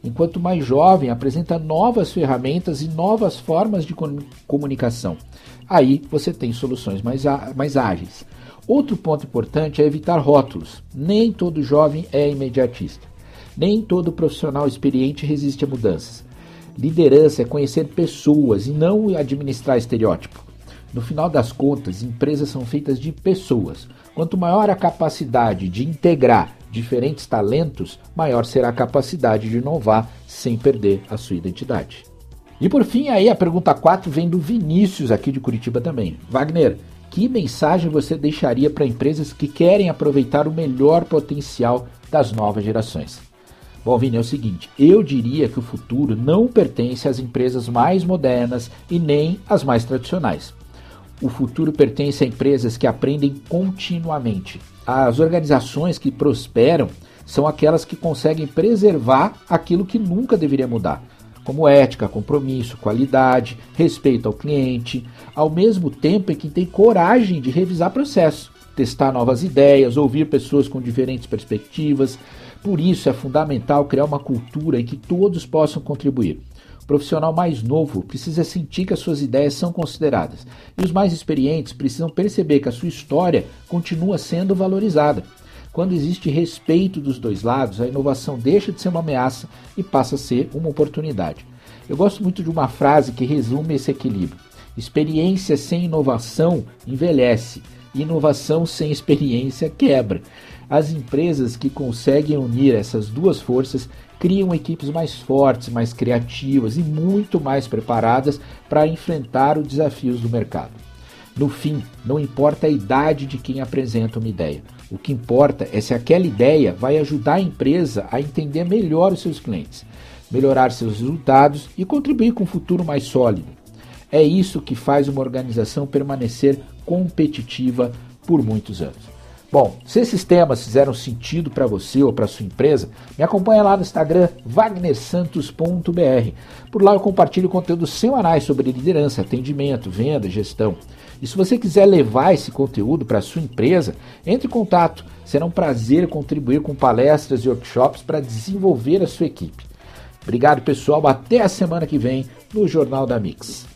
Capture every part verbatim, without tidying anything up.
enquanto mais jovem apresenta novas ferramentas e novas formas de comunicação. Aí você tem soluções mais, mais ágeis. Outro ponto importante é evitar rótulos. Nem todo jovem é imediatista. Nem todo profissional experiente resiste a mudanças. Liderança é conhecer pessoas e não administrar estereótipo. No final das contas, empresas são feitas de pessoas. Quanto maior a capacidade de integrar diferentes talentos, maior será a capacidade de inovar sem perder a sua identidade. E por fim, aí a pergunta quatro vem do Vinícius, aqui de Curitiba também. Wagner, que mensagem você deixaria para empresas que querem aproveitar o melhor potencial das novas gerações? Bom, Vini, é o seguinte, eu diria que o futuro não pertence às empresas mais modernas e nem às mais tradicionais. O futuro pertence a empresas que aprendem continuamente. As organizações que prosperam são aquelas que conseguem preservar aquilo que nunca deveria mudar, como ética, compromisso, qualidade, respeito ao cliente, ao mesmo tempo em que tem coragem de revisar processos, testar novas ideias, ouvir pessoas com diferentes perspectivas. Por isso é fundamental criar uma cultura em que todos possam contribuir. O profissional mais novo precisa sentir que as suas ideias são consideradas e os mais experientes precisam perceber que a sua história continua sendo valorizada. Quando existe respeito dos dois lados, a inovação deixa de ser uma ameaça e passa a ser uma oportunidade. Eu gosto muito de uma frase que resume esse equilíbrio. Experiência sem inovação envelhece, inovação sem experiência quebra. As empresas que conseguem unir essas duas forças criam equipes mais fortes, mais criativas e muito mais preparadas para enfrentar os desafios do mercado. No fim, não importa a idade de quem apresenta uma ideia. O que importa é se aquela ideia vai ajudar a empresa a entender melhor os seus clientes, melhorar seus resultados e contribuir com um futuro mais sólido. É isso que faz uma organização permanecer competitiva por muitos anos. Bom, se esses temas fizeram sentido para você ou para sua empresa, me acompanha lá no Instagram, wagner santos ponto b r. Por lá eu compartilho conteúdos semanais sobre liderança, atendimento, venda, gestão. E se você quiser levar esse conteúdo para a sua empresa, entre em contato. Será um prazer contribuir com palestras e workshops para desenvolver a sua equipe. Obrigado, pessoal. Até a semana que vem no Jornal da Mix.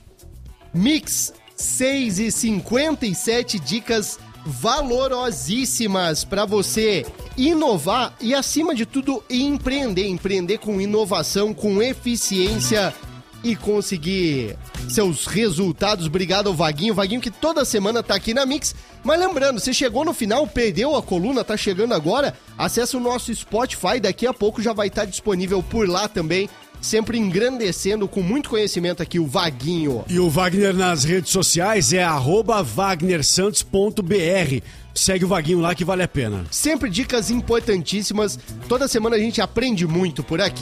Mix, seis e cinquenta e sete dicas valorosíssimas para você inovar e, acima de tudo, empreender. Empreender com inovação, com eficiência e conseguir seus resultados. Obrigado ao Vaguinho, Vaguinho que toda semana tá aqui na Mix. Mas lembrando, você chegou no final, perdeu a coluna, tá chegando agora, acessa o nosso Spotify, daqui a pouco já vai estar disponível por lá também. Sempre engrandecendo com muito conhecimento aqui o Vaguinho. E o Wagner nas redes sociais é arroba wagner santos ponto b r. Segue o Vaguinho lá que vale a pena. Sempre dicas importantíssimas. Toda semana a gente aprende muito por aqui.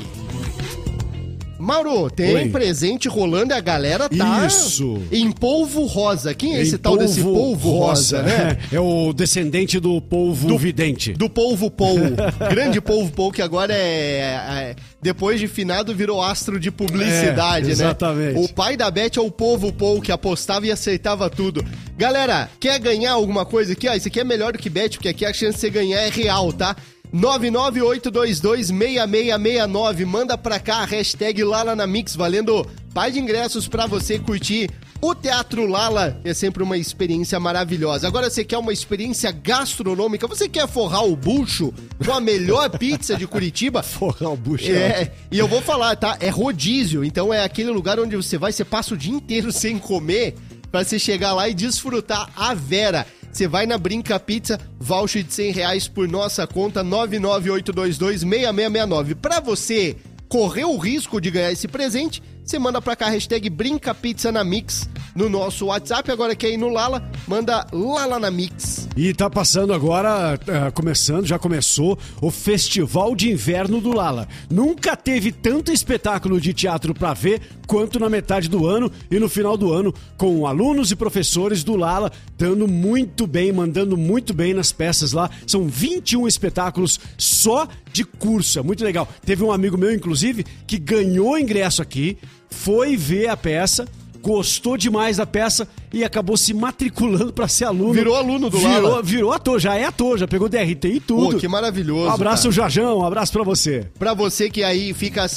Mauro, tem Oi. presente rolando e a galera tá Isso. em polvo rosa. Quem é em esse tal desse polvo rosa, rosa né? É o descendente do polvo do, vidente. Do polvo Pou. Grande polvo Pou, que agora é, é... depois de finado virou astro de publicidade, é, exatamente. né? O pai da Beth é o polvo Pou, que apostava e acertava tudo. Galera, quer ganhar alguma coisa aqui? Ah, isso aqui é melhor do que Beth, porque aqui a chance de você ganhar é real, tá? nove nove oito dois dois seis seis seis nove. Manda pra cá a hashtag Lala na Mix, valendo par de ingressos pra você curtir o Teatro Lala. É sempre uma experiência maravilhosa. Agora você quer uma experiência gastronômica, você quer forrar o bucho com a melhor pizza de Curitiba? Forrar o bucho. É, e eu vou falar, tá? É rodízio, então é aquele lugar onde você vai, você passa o dia inteiro sem comer pra você chegar lá e desfrutar a vera. Você vai na Brinca Pizza, voucher de cem reais por nossa conta, nove nove oito dois dois seis seis seis nove. Pra você correr o risco de ganhar esse presente, você manda pra cá a hashtag Brinca Pizza na Mix no nosso WhatsApp. Agora quer ir no Lala, manda Lala na Mix. E tá passando agora, uh, começando, já começou o Festival de Inverno do Lala. Nunca teve tanto espetáculo de teatro pra ver quanto na metade do ano e no final do ano, com alunos e professores do Lala dando muito bem, mandando muito bem nas peças lá. São vinte e um espetáculos só de curso, é muito legal. Teve um amigo meu, inclusive, que ganhou ingresso aqui, foi ver a peça, gostou demais da peça e acabou se matriculando para ser aluno. Virou aluno do virou, Lala. Virou ator, já é ator, já pegou D R T e tudo. Pô, que maravilhoso. Um abraço, cara. Jajão, um abraço para você. Pra você que aí fica